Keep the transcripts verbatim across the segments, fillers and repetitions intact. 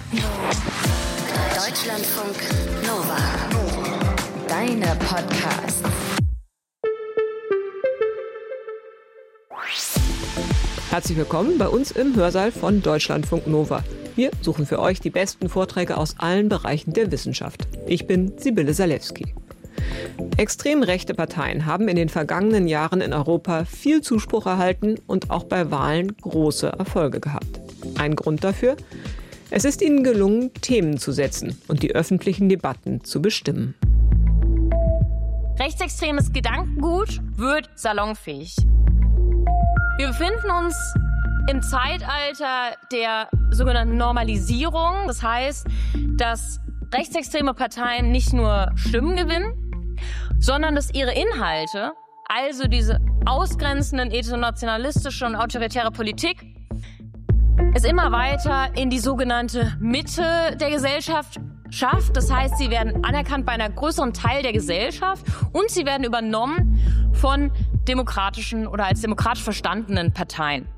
Deutschlandfunk Nova. Deine Podcasts. Herzlich willkommen bei uns im Hörsaal von Deutschlandfunk Nova. Wir suchen für euch die besten Vorträge aus allen Bereichen der Wissenschaft. Ich bin Sibylle Salewski. Extrem rechte Parteien haben in den vergangenen Jahren in Europa viel Zuspruch erhalten und auch bei Wahlen große Erfolge gehabt. Ein Grund dafür? Es ist ihnen gelungen, Themen zu setzen und die öffentlichen Debatten zu bestimmen. Rechtsextremes Gedankengut wird salonfähig. Wir befinden uns im Zeitalter der sogenannten Normalisierung. Das heißt, dass rechtsextreme Parteien nicht nur Stimmen gewinnen, sondern dass ihre Inhalte, also diese ausgrenzenden ethnonationalistische und autoritäre Politik, es immer weiter in die sogenannte Mitte der Gesellschaft schafft. Das heißt, sie werden anerkannt bei einer größeren Teil der Gesellschaft und sie werden übernommen von demokratischen oder als demokratisch verstandenen Parteien.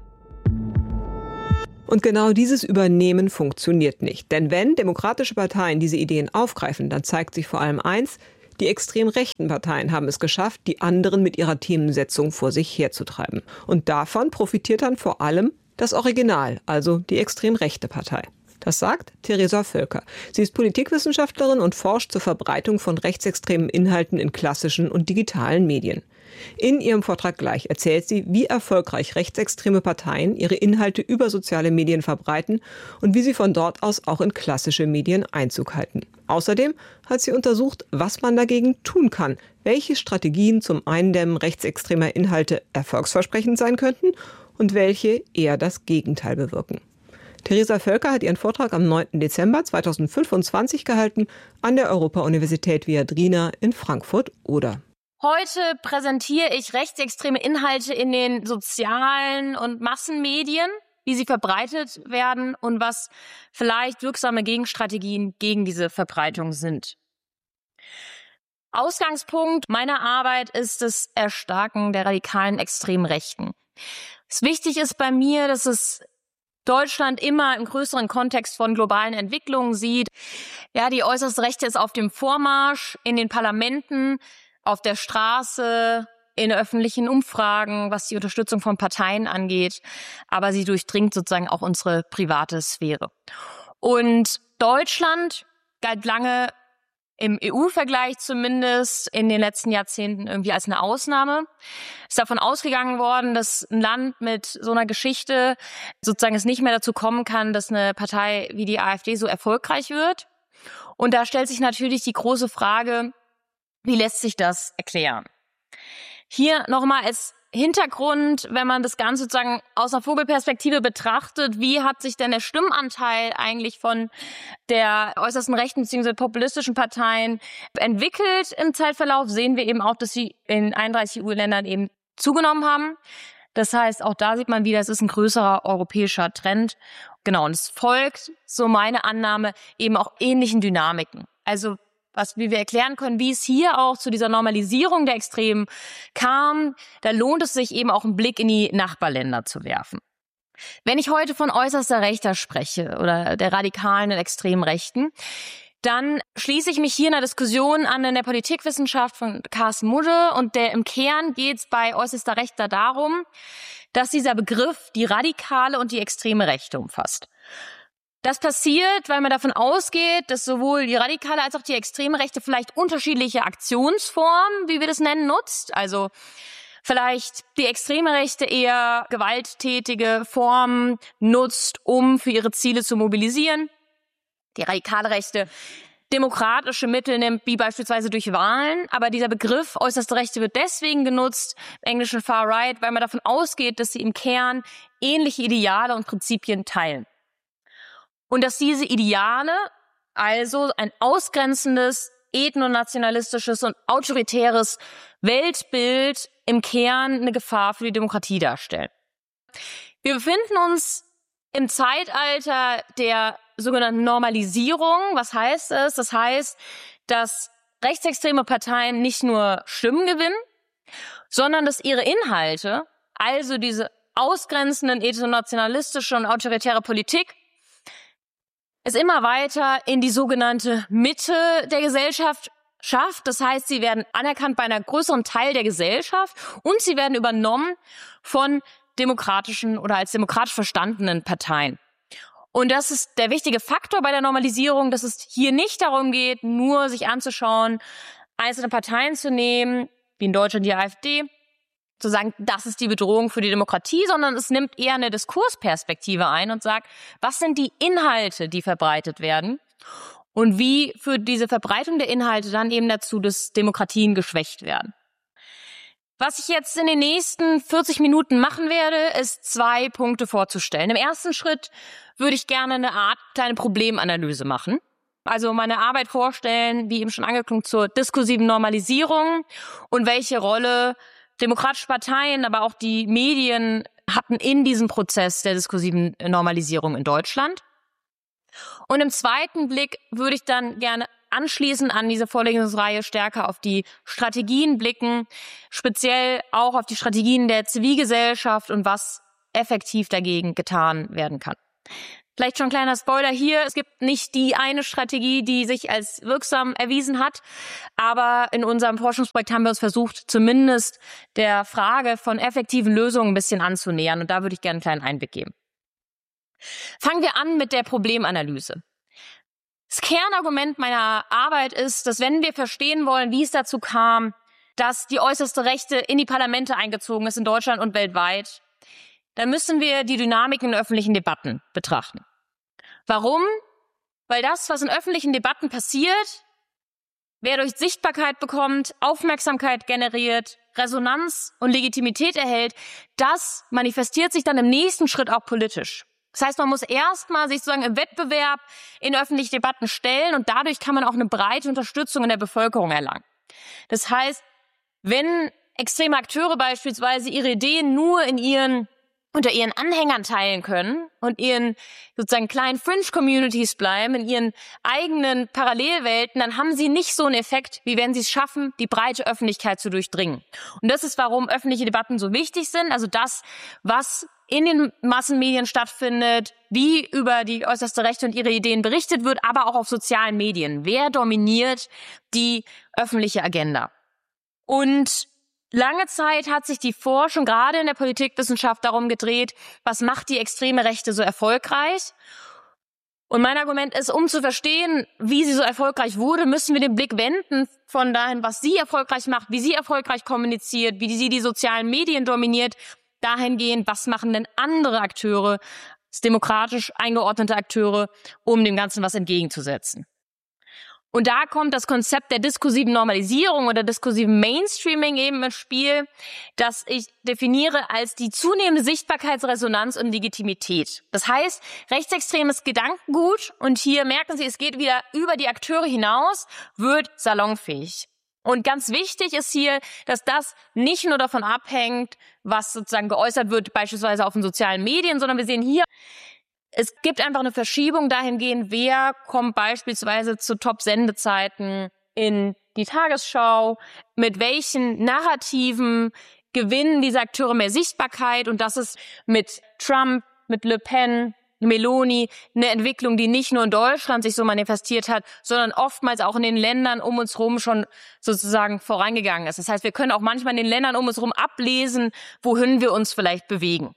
Und genau dieses Übernehmen funktioniert nicht. Denn wenn demokratische Parteien diese Ideen aufgreifen, dann zeigt sich vor allem eins: Die extrem rechten Parteien haben es geschafft, die anderen mit ihrer Themensetzung vor sich herzutreiben. Und davon profitiert dann vor allem das Original, also die extrem rechte Partei. Das sagt Theresa Völker. Sie ist Politikwissenschaftlerin und forscht zur Verbreitung von rechtsextremen Inhalten in klassischen und digitalen Medien. In ihrem Vortrag gleich erzählt sie, wie erfolgreich rechtsextreme Parteien ihre Inhalte über soziale Medien verbreiten und wie sie von dort aus auch in klassische Medien Einzug halten. Außerdem hat sie untersucht, was man dagegen tun kann, welche Strategien zum Eindämmen rechtsextremer Inhalte erfolgsversprechend sein könnten und welche eher das Gegenteil bewirken. Theresa Völker hat ihren Vortrag am neunten Dezember zweitausendfünfundzwanzig gehalten an der Europa-Universität Viadrina in Frankfurt-Oder. Heute präsentiere ich rechtsextreme Inhalte in den sozialen und Massenmedien, wie sie verbreitet werden und was vielleicht wirksame Gegenstrategien gegen diese Verbreitung sind. Ausgangspunkt meiner Arbeit ist das Erstarken der radikalen extremen Rechten. Es wichtig ist bei mir, dass es Deutschland immer im größeren Kontext von globalen Entwicklungen sieht. Ja, die äußerste Rechte ist auf dem Vormarsch in den Parlamenten, auf der Straße, in öffentlichen Umfragen, was die Unterstützung von Parteien angeht. Aber sie durchdringt sozusagen auch unsere private Sphäre. Und Deutschland galt lange im E U-Vergleich zumindest in den letzten Jahrzehnten irgendwie als eine Ausnahme. Ist davon ausgegangen worden, dass ein Land mit so einer Geschichte sozusagen es nicht mehr dazu kommen kann, dass eine Partei wie die AfD so erfolgreich wird. Und da stellt sich natürlich die große Frage, wie lässt sich das erklären? Hier nochmal als Hintergrund, wenn man das Ganze sozusagen aus einer Vogelperspektive betrachtet, wie hat sich denn der Stimmanteil eigentlich von der äußersten rechten bzw. populistischen Parteien entwickelt im Zeitverlauf, sehen wir eben auch, dass sie in einunddreißig E U-Ländern eben zugenommen haben. Das heißt, auch da sieht man wieder, es ist ein größerer europäischer Trend. Genau, und es folgt, so meine Annahme, eben auch ähnlichen Dynamiken. Also was wie wir erklären können, wie es hier auch zu dieser Normalisierung der Extremen kam, da lohnt es sich eben auch einen Blick in die Nachbarländer zu werfen. Wenn ich heute von äußerster Rechter spreche oder der radikalen und extremen Rechten, dann schließe ich mich hier einer Diskussion an in der Politikwissenschaft von Carsten Mudde, und der im Kern geht es bei äußerster Rechter darum, dass dieser Begriff die radikale und die extreme Rechte umfasst. Das passiert, weil man davon ausgeht, dass sowohl die radikale als auch die extreme Rechte vielleicht unterschiedliche Aktionsformen, wie wir das nennen, nutzt. Also vielleicht die extreme Rechte eher gewalttätige Formen nutzt, um für ihre Ziele zu mobilisieren. Die radikale Rechte demokratische Mittel nimmt, wie beispielsweise durch Wahlen. Aber dieser Begriff äußerste Rechte wird deswegen genutzt, im Englischen Far Right, weil man davon ausgeht, dass sie im Kern ähnliche Ideale und Prinzipien teilen. Und dass diese Ideale, also ein ausgrenzendes, ethnonationalistisches und autoritäres Weltbild, im Kern eine Gefahr für die Demokratie darstellen. Wir befinden uns im Zeitalter der sogenannten Normalisierung. Was heißt es? Das heißt, dass rechtsextreme Parteien nicht nur Stimmen gewinnen, sondern dass ihre Inhalte, also diese ausgrenzenden ethnonationalistische und autoritäre Politik, es immer weiter in die sogenannte Mitte der Gesellschaft schafft. Das heißt, sie werden anerkannt bei einer größeren Teil der Gesellschaft und sie werden übernommen von demokratischen oder als demokratisch verstandenen Parteien. Und das ist der wichtige Faktor bei der Normalisierung, dass es hier nicht darum geht, nur sich anzuschauen, einzelne Parteien zu nehmen, wie in Deutschland die AfD, zu sagen, das ist die Bedrohung für die Demokratie, sondern es nimmt eher eine Diskursperspektive ein und sagt, was sind die Inhalte, die verbreitet werden und wie führt diese Verbreitung der Inhalte dann eben dazu, dass Demokratien geschwächt werden. Was ich jetzt in den nächsten vierzig Minuten machen werde, ist zwei Punkte vorzustellen. Im ersten Schritt würde ich gerne eine Art kleine Problemanalyse machen. Also meine Arbeit vorstellen, wie eben schon angeklungen, zur diskursiven Normalisierung und welche Rolle demokratische Parteien, aber auch die Medien hatten in diesem Prozess der diskursiven Normalisierung in Deutschland. Und im zweiten Blick würde ich dann gerne anschließend an diese Vorlesungsreihe stärker auf die Strategien blicken, speziell auch auf die Strategien der Zivilgesellschaft und was effektiv dagegen getan werden kann. Vielleicht schon ein kleiner Spoiler hier, es gibt nicht die eine Strategie, die sich als wirksam erwiesen hat, aber in unserem Forschungsprojekt haben wir uns versucht, zumindest der Frage von effektiven Lösungen ein bisschen anzunähern und da würde ich gerne einen kleinen Einblick geben. Fangen wir an mit der Problemanalyse. Das Kernargument meiner Arbeit ist, dass wenn wir verstehen wollen, wie es dazu kam, dass die äußerste Rechte in die Parlamente eingezogen ist in Deutschland und weltweit, dann müssen wir die Dynamiken in öffentlichen Debatten betrachten. Warum? Weil das, was in öffentlichen Debatten passiert, wer durch Sichtbarkeit bekommt, Aufmerksamkeit generiert, Resonanz und Legitimität erhält, das manifestiert sich dann im nächsten Schritt auch politisch. Das heißt, man muss erstmal sich sozusagen im Wettbewerb in öffentliche Debatten stellen und dadurch kann man auch eine breite Unterstützung in der Bevölkerung erlangen. Das heißt, wenn extreme Akteure beispielsweise ihre Ideen nur in ihren unter ihren Anhängern teilen können und ihren sozusagen kleinen Fringe-Communities bleiben, in ihren eigenen Parallelwelten, dann haben sie nicht so einen Effekt, wie wenn sie es schaffen, die breite Öffentlichkeit zu durchdringen. Und das ist, warum öffentliche Debatten so wichtig sind. Also das, was in den Massenmedien stattfindet, wie über die äußerste Rechte und ihre Ideen berichtet wird, aber auch auf sozialen Medien. Wer dominiert die öffentliche Agenda? Und lange Zeit hat sich die Forschung gerade in der Politikwissenschaft darum gedreht, was macht die extreme Rechte so erfolgreich? Und mein Argument ist, um zu verstehen, wie sie so erfolgreich wurde, müssen wir den Blick wenden von dahin, was sie erfolgreich macht, wie sie erfolgreich kommuniziert, wie sie die sozialen Medien dominiert, dahingehend, was machen denn andere Akteure, demokratisch eingeordnete Akteure, um dem Ganzen was entgegenzusetzen. Und da kommt das Konzept der diskursiven Normalisierung oder diskursiven Mainstreaming eben ins Spiel, das ich definiere als die zunehmende Sichtbarkeitsresonanz und Legitimität. Das heißt, rechtsextremes Gedankengut, und hier merken Sie, es geht wieder über die Akteure hinaus, wird salonfähig. Und ganz wichtig ist hier, dass das nicht nur davon abhängt, was sozusagen geäußert wird, beispielsweise auf den sozialen Medien, sondern wir sehen hier, es gibt einfach eine Verschiebung dahingehend, wer kommt beispielsweise zu Top-Sendezeiten in die Tagesschau, mit welchen Narrativen gewinnen diese Akteure mehr Sichtbarkeit. Und das ist mit Trump, mit Le Pen, Meloni eine Entwicklung, die nicht nur in Deutschland sich so manifestiert hat, sondern oftmals auch in den Ländern um uns herum schon sozusagen vorangegangen ist. Das heißt, wir können auch manchmal in den Ländern um uns herum ablesen, wohin wir uns vielleicht bewegen.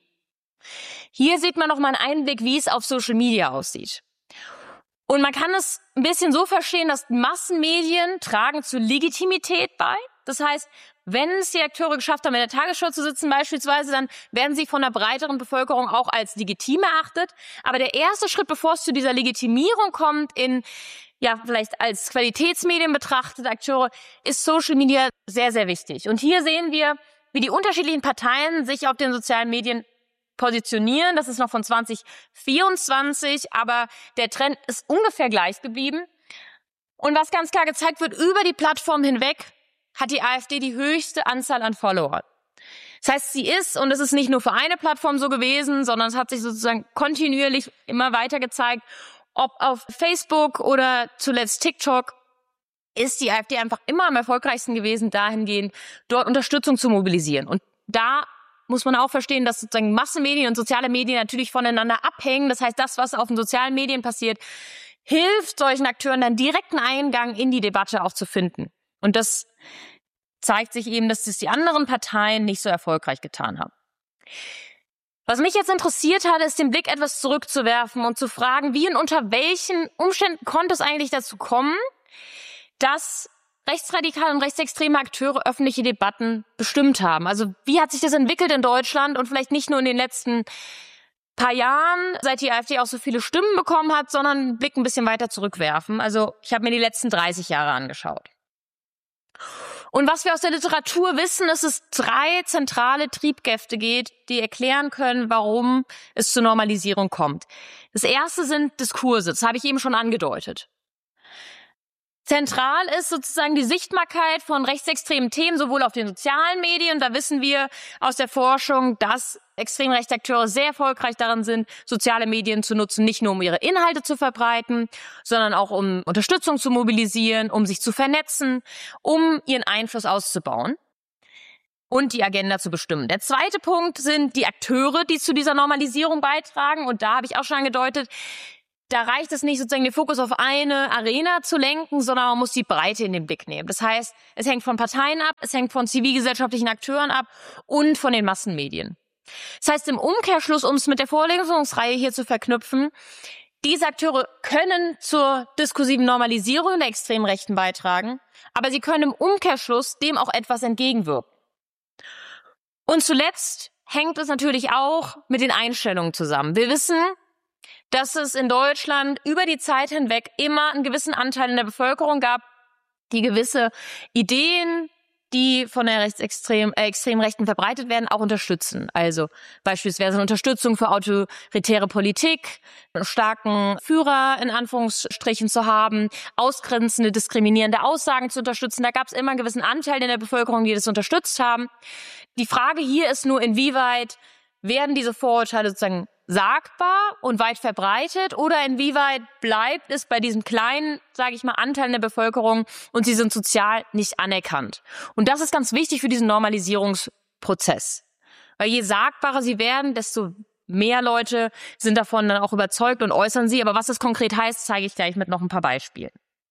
Hier sieht man noch mal einen Einblick, wie es auf Social Media aussieht. Und man kann es ein bisschen so verstehen, dass Massenmedien tragen zur Legitimität bei. Das heißt, wenn es die Akteure geschafft haben, in der Tagesschau zu sitzen beispielsweise, dann werden sie von der breiteren Bevölkerung auch als legitim erachtet. Aber der erste Schritt, bevor es zu dieser Legitimierung kommt, in ja vielleicht als Qualitätsmedien betrachtete Akteure, ist Social Media sehr, sehr wichtig. Und hier sehen wir, wie die unterschiedlichen Parteien sich auf den sozialen Medien positionieren. Das ist noch von zwanzig vierundzwanzig, aber der Trend ist ungefähr gleich geblieben. Und was ganz klar gezeigt wird, über die Plattform hinweg hat die AfD die höchste Anzahl an Followern. Das heißt, sie ist, und es ist nicht nur für eine Plattform so gewesen, sondern es hat sich sozusagen kontinuierlich immer weiter gezeigt, ob auf Facebook oder zuletzt TikTok, ist die AfD einfach immer am erfolgreichsten gewesen, dahingehend dort Unterstützung zu mobilisieren. Und da muss man auch verstehen, dass sozusagen Massenmedien und soziale Medien natürlich voneinander abhängen. Das heißt, das, was auf den sozialen Medien passiert, hilft solchen Akteuren dann direkten Eingang in die Debatte auch zu finden. Und das zeigt sich eben, dass das die anderen Parteien nicht so erfolgreich getan haben. Was mich jetzt interessiert hat, ist den Blick etwas zurückzuwerfen und zu fragen, wie und unter welchen Umständen konnte es eigentlich dazu kommen, dass rechtsradikale und rechtsextreme Akteure öffentliche Debatten bestimmt haben. Also wie hat sich das entwickelt in Deutschland und vielleicht nicht nur in den letzten paar Jahren, seit die AfD auch so viele Stimmen bekommen hat, sondern einen Blick ein bisschen weiter zurückwerfen. Also ich habe mir die letzten dreißig Jahre angeschaut. Und was wir aus der Literatur wissen, ist, dass es drei zentrale Triebkräfte geht, die erklären können, warum es zur Normalisierung kommt. Das erste sind Diskurse, das habe ich eben schon angedeutet. Zentral ist sozusagen die Sichtbarkeit von rechtsextremen Themen, sowohl auf den sozialen Medien. Da wissen wir aus der Forschung, dass extreme rechte Akteure sehr erfolgreich darin sind, soziale Medien zu nutzen, nicht nur um ihre Inhalte zu verbreiten, sondern auch um Unterstützung zu mobilisieren, um sich zu vernetzen, um ihren Einfluss auszubauen und die Agenda zu bestimmen. Der zweite Punkt sind die Akteure, die zu dieser Normalisierung beitragen. Und da habe ich auch schon angedeutet, da reicht es nicht, sozusagen den Fokus auf eine Arena zu lenken, sondern man muss die Breite in den Blick nehmen. Das heißt, es hängt von Parteien ab, es hängt von zivilgesellschaftlichen Akteuren ab und von den Massenmedien. Das heißt, im Umkehrschluss, um es mit der Vorlesungsreihe hier zu verknüpfen, diese Akteure können zur diskursiven Normalisierung der extremen Rechten beitragen, aber sie können im Umkehrschluss dem auch etwas entgegenwirken. Und zuletzt hängt es natürlich auch mit den Einstellungen zusammen. Wir wissen, dass es in Deutschland über die Zeit hinweg immer einen gewissen Anteil in der Bevölkerung gab, die gewisse Ideen, die von der rechtsextrem, äh, extrem Rechten verbreitet werden, auch unterstützen. Also beispielsweise eine Unterstützung für autoritäre Politik, einen starken Führer in Anführungsstrichen zu haben, ausgrenzende, diskriminierende Aussagen zu unterstützen. Da gab es immer einen gewissen Anteil in der Bevölkerung, die das unterstützt haben. Die Frage hier ist nur, inwieweit werden diese Vorurteile sozusagen sagbar und weit verbreitet oder inwieweit bleibt es bei diesem kleinen, sage ich mal, Anteil der Bevölkerung und sie sind sozial nicht anerkannt. Und das ist ganz wichtig für diesen Normalisierungsprozess. Weil je sagbarer sie werden, desto mehr Leute sind davon dann auch überzeugt und äußern sie. Aber was das konkret heißt, zeige ich gleich mit noch ein paar Beispielen.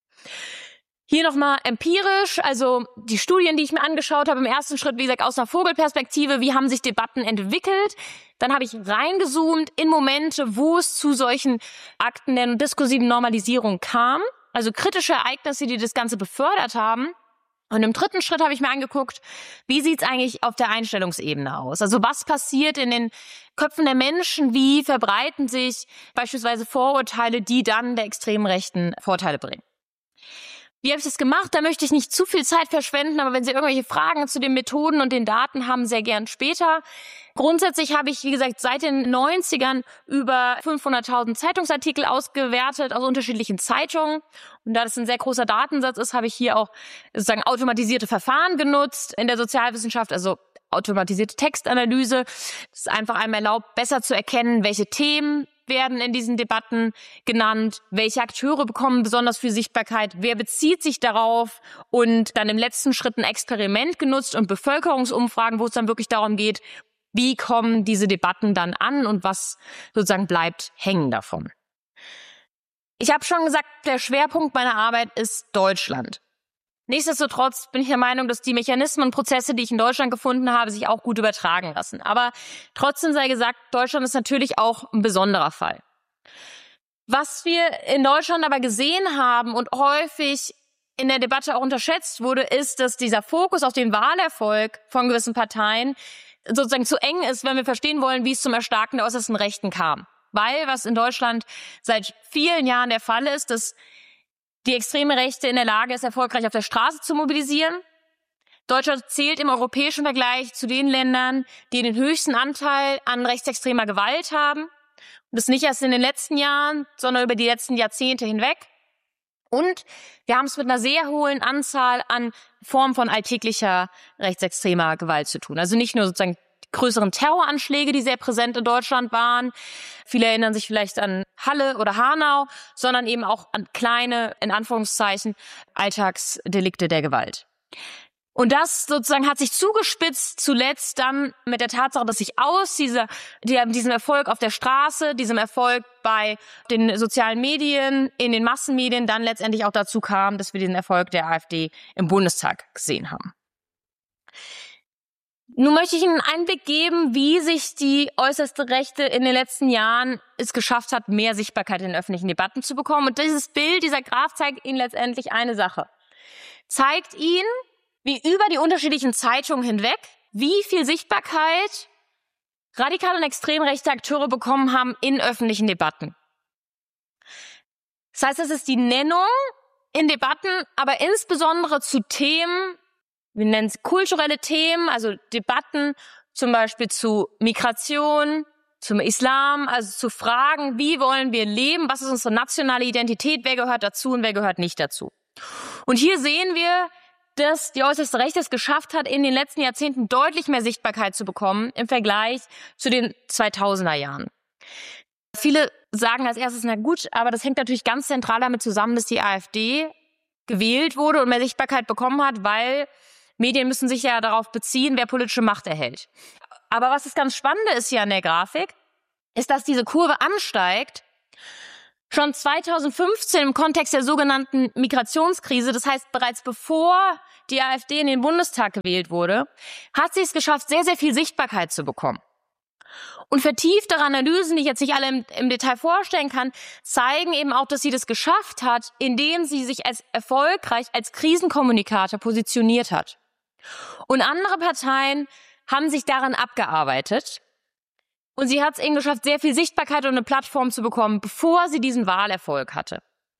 Hier nochmal empirisch, also die Studien, die ich mir angeschaut habe, im ersten Schritt, wie gesagt, aus einer Vogelperspektive, wie haben sich Debatten entwickelt. Dann habe ich reingezoomt in Momente, wo es zu solchen Akten der diskursiven Normalisierung kam, also kritische Ereignisse, die das Ganze befördert haben. Und im dritten Schritt habe ich mir angeguckt, wie sieht es eigentlich auf der Einstellungsebene aus? Also was passiert in den Köpfen der Menschen, wie verbreiten sich beispielsweise Vorurteile, die dann der extremen Rechten Vorteile bringen? Wie habe ich das gemacht? Da möchte ich nicht zu viel Zeit verschwenden, aber wenn Sie irgendwelche Fragen zu den Methoden und den Daten haben, sehr gern später. Grundsätzlich habe ich, wie gesagt, seit den neunzigern über fünfhunderttausend Zeitungsartikel ausgewertet aus unterschiedlichen Zeitungen. Und da das ein sehr großer Datensatz ist, habe ich hier auch sozusagen automatisierte Verfahren genutzt in der Sozialwissenschaft, also automatisierte Textanalyse. Das ist einfach einem erlaubt, besser zu erkennen, welche Themen werden in diesen Debatten genannt, welche Akteure bekommen besonders viel Sichtbarkeit, wer bezieht sich darauf und dann im letzten Schritt ein Experiment genutzt und Bevölkerungsumfragen, wo es dann wirklich darum geht, wie kommen diese Debatten dann an und was sozusagen bleibt hängen davon. Ich habe schon gesagt, der Schwerpunkt meiner Arbeit ist Deutschland. Nichtsdestotrotz bin ich der Meinung, dass die Mechanismen und Prozesse, die ich in Deutschland gefunden habe, sich auch gut übertragen lassen. Aber trotzdem sei gesagt, Deutschland ist natürlich auch ein besonderer Fall. Was wir in Deutschland aber gesehen haben und häufig in der Debatte auch unterschätzt wurde, ist, dass dieser Fokus auf den Wahlerfolg von gewissen Parteien sozusagen zu eng ist, wenn wir verstehen wollen, wie es zum Erstarken der äußersten Rechten kam. Weil, was in Deutschland seit vielen Jahren der Fall ist, dass die extreme Rechte in der Lage ist, erfolgreich auf der Straße zu mobilisieren. Deutschland zählt im europäischen Vergleich zu den Ländern, die den höchsten Anteil an rechtsextremer Gewalt haben. Und das nicht erst in den letzten Jahren, sondern über die letzten Jahrzehnte hinweg. Und wir haben es mit einer sehr hohen Anzahl an Formen von alltäglicher rechtsextremer Gewalt zu tun. Also nicht nur sozusagen größeren Terroranschläge, die sehr präsent in Deutschland waren. Viele erinnern sich vielleicht an Halle oder Hanau, sondern eben auch an kleine, in Anführungszeichen, Alltagsdelikte der Gewalt. Und das sozusagen hat sich zugespitzt zuletzt dann mit der Tatsache, dass sich aus dieser, diesem Erfolg auf der Straße, diesem Erfolg bei den sozialen Medien, in den Massenmedien dann letztendlich auch dazu kam, dass wir diesen Erfolg der AfD im Bundestag gesehen haben. Nun möchte ich Ihnen einen Einblick geben, wie sich die äußerste Rechte in den letzten Jahren es geschafft hat, mehr Sichtbarkeit in den öffentlichen Debatten zu bekommen. Und dieses Bild, dieser Graph zeigt Ihnen letztendlich eine Sache. Zeigt Ihnen, wie über die unterschiedlichen Zeitungen hinweg, wie viel Sichtbarkeit radikale und extrem rechte Akteure bekommen haben in öffentlichen Debatten. Das heißt, es ist die Nennung in Debatten, aber insbesondere zu Themen, wir nennen es kulturelle Themen, also Debatten zum Beispiel zu Migration, zum Islam, also zu Fragen, wie wollen wir leben, was ist unsere nationale Identität, wer gehört dazu und wer gehört nicht dazu. Und hier sehen wir, dass die äußerste Rechte es geschafft hat, in den letzten Jahrzehnten deutlich mehr Sichtbarkeit zu bekommen im Vergleich zu den zweitausender Jahren. Viele sagen als erstes, na gut, aber das hängt natürlich ganz zentral damit zusammen, dass die AfD gewählt wurde und mehr Sichtbarkeit bekommen hat, weil Medien müssen sich ja darauf beziehen, wer politische Macht erhält. Aber was das ganz Spannende ist hier an der Grafik, ist, dass diese Kurve ansteigt. Schon zweitausendfünfzehn im Kontext der sogenannten Migrationskrise, das heißt bereits bevor die AfD in den Bundestag gewählt wurde, hat sie es geschafft, sehr, sehr viel Sichtbarkeit zu bekommen. Und vertieftere Analysen, die ich jetzt nicht alle im, im Detail vorstellen kann, zeigen eben auch, dass sie das geschafft hat, indem sie sich als erfolgreich als Krisenkommunikator positioniert hat. Und andere Parteien haben sich daran abgearbeitet. Und sie hat es eben geschafft, sehr viel Sichtbarkeit und eine Plattform zu bekommen, bevor sie diesen Wahlerfolg hatte.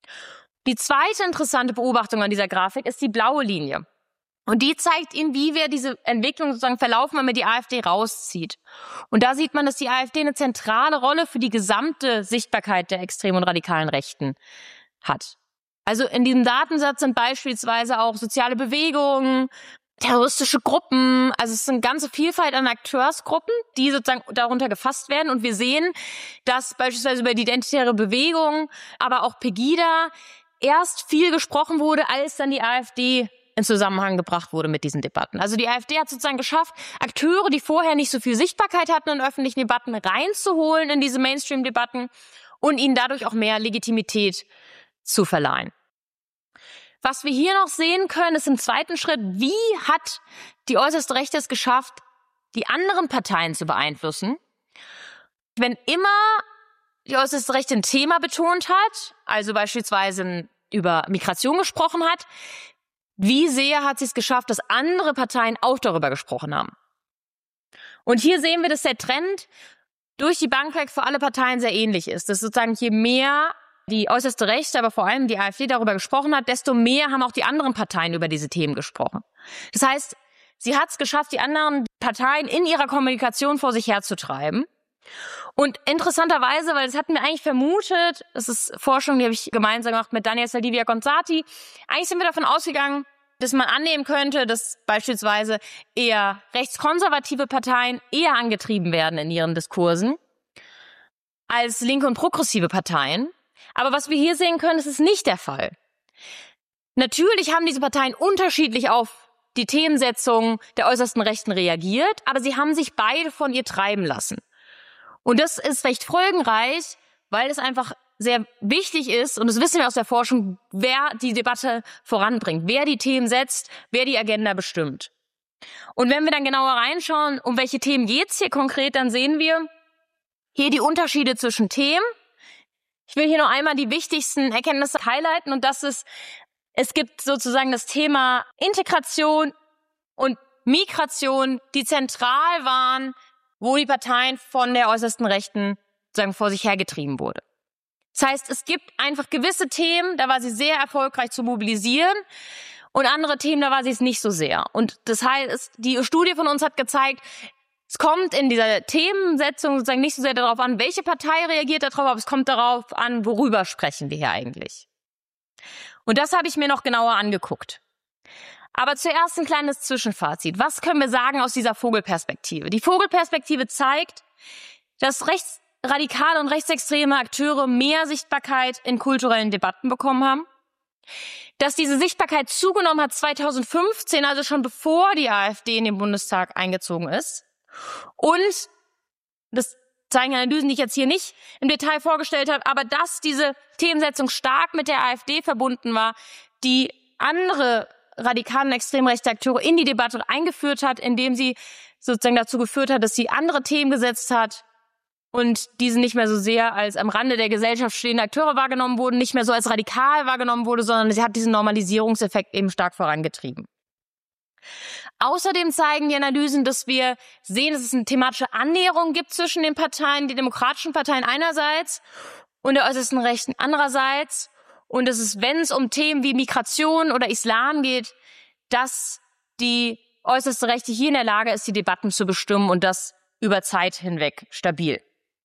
Die zweite interessante Beobachtung an dieser Grafik ist die blaue Linie. Und die zeigt Ihnen, wie wir diese Entwicklung sozusagen verlaufen, wenn man die AfD rauszieht. Und da sieht man, dass die AfD eine zentrale Rolle für die gesamte Sichtbarkeit der extremen und radikalen Rechten hat. Also in diesem Datensatz sind beispielsweise auch soziale Bewegungen, terroristische Gruppen, also es ist eine ganze Vielfalt an Akteursgruppen, die sozusagen darunter gefasst werden. Und wir sehen, dass beispielsweise über die identitäre Bewegung, aber auch Pegida erst viel gesprochen wurde, als dann die AfD in Zusammenhang gebracht wurde mit diesen Debatten. Also die AfD hat sozusagen geschafft, Akteure, die vorher nicht so viel Sichtbarkeit hatten in öffentlichen Debatten, reinzuholen in diese Mainstream-Debatten und ihnen dadurch auch mehr Legitimität zu verleihen. Was wir hier noch sehen können, ist im zweiten Schritt, wie hat die äußerste Rechte es geschafft, die anderen Parteien zu beeinflussen. Wenn immer die äußerste Rechte ein Thema betont hat, also beispielsweise über Migration gesprochen hat, wie sehr hat sie es geschafft, dass andere Parteien auch darüber gesprochen haben. Und hier sehen wir, dass der Trend durch die Bank weg für alle Parteien sehr ähnlich ist. Dass sozusagen je mehr die äußerste Rechte, aber vor allem die AfD darüber gesprochen hat, desto mehr haben auch die anderen Parteien über diese Themen gesprochen. Das heißt, sie hat es geschafft, die anderen Parteien in ihrer Kommunikation vor sich herzutreiben. Und interessanterweise, weil das hatten wir eigentlich vermutet, das ist Forschung, die habe ich gemeinsam gemacht mit Daniel Saldivia Gonzati, eigentlich sind wir davon ausgegangen, dass man annehmen könnte, dass beispielsweise eher rechtskonservative Parteien eher angetrieben werden in ihren Diskursen als linke und progressive Parteien. Aber was wir hier sehen können, ist es nicht der Fall. Natürlich haben diese Parteien unterschiedlich auf die Themensetzung der äußersten Rechten reagiert, aber sie haben sich beide von ihr treiben lassen. Und das ist recht folgenreich, weil es einfach sehr wichtig ist, und das wissen wir aus der Forschung, wer die Debatte voranbringt, wer die Themen setzt, wer die Agenda bestimmt. Und wenn wir dann genauer reinschauen, um welche Themen geht's hier konkret, dann sehen wir hier die Unterschiede zwischen Themen. Ich will hier noch einmal die wichtigsten Erkenntnisse highlighten, und das ist, es gibt sozusagen das Thema Integration und Migration, die zentral waren, wo die Parteien von der äußersten Rechten sozusagen vor sich hergetrieben wurde. Das heißt, es gibt einfach gewisse Themen, da war sie sehr erfolgreich zu mobilisieren, und andere Themen, da war sie es nicht so sehr. Und das heißt, die Studie von uns hat gezeigt, es kommt in dieser Themensetzung sozusagen nicht so sehr darauf an, welche Partei reagiert darauf, aber es kommt darauf an, worüber sprechen wir hier eigentlich. Und das habe ich mir noch genauer angeguckt. Aber zuerst ein kleines Zwischenfazit. Was können wir sagen aus dieser Vogelperspektive? Die Vogelperspektive zeigt, dass rechtsradikale und rechtsextreme Akteure mehr Sichtbarkeit in kulturellen Debatten bekommen haben. Dass diese Sichtbarkeit zugenommen hat zweitausendfünfzehn, also schon bevor die AfD in den Bundestag eingezogen ist. Und, das zeigen Analysen, die ich jetzt hier nicht im Detail vorgestellt habe, aber dass diese Themensetzung stark mit der AfD verbunden war, die andere radikale und extrem rechte Akteure in die Debatte eingeführt hat, indem sie sozusagen dazu geführt hat, dass sie andere Themen gesetzt hat und diese nicht mehr so sehr als am Rande der Gesellschaft stehende Akteure wahrgenommen wurden, nicht mehr so als radikal wahrgenommen wurde, sondern sie hat diesen Normalisierungseffekt eben stark vorangetrieben. Außerdem zeigen die Analysen, dass wir sehen, dass es eine thematische Annäherung gibt zwischen den Parteien, die demokratischen Parteien einerseits und der äußersten Rechten andererseits. Und dass es, wenn es um Themen wie Migration oder Islam geht, dass die äußerste Rechte hier in der Lage ist, die Debatten zu bestimmen und das über Zeit hinweg stabil.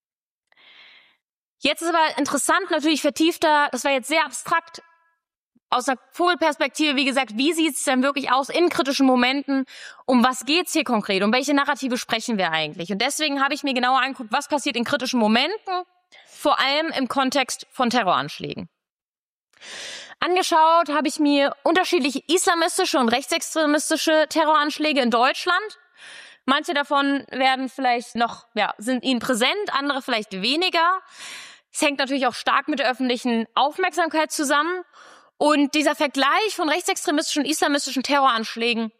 Jetzt ist aber interessant, natürlich vertiefter, das war jetzt sehr abstrakt, aus einer Vogelperspektive, wie gesagt, wie sieht es denn wirklich aus in kritischen Momenten? Um was geht's hier konkret? Um welche Narrative sprechen wir eigentlich? Und deswegen habe ich mir genauer angeguckt, was passiert in kritischen Momenten, vor allem im Kontext von Terroranschlägen. Angeschaut habe ich mir unterschiedliche islamistische und rechtsextremistische Terroranschläge in Deutschland. Manche davon werden vielleicht noch, ja, sind Ihnen präsent, andere vielleicht weniger. Es hängt natürlich auch stark mit der öffentlichen Aufmerksamkeit zusammen. Und dieser Vergleich von rechtsextremistischen und islamistischen Terroranschlägen